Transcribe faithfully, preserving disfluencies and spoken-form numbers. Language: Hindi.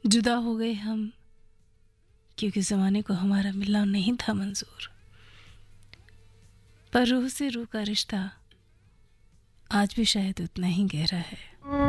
जुदा हो गए हम क्योंकि ज़माने को हमारा मिलना नहीं था मंजूर, पर रूह से रूह का रिश्ता आज भी शायद उतना ही गहरा है।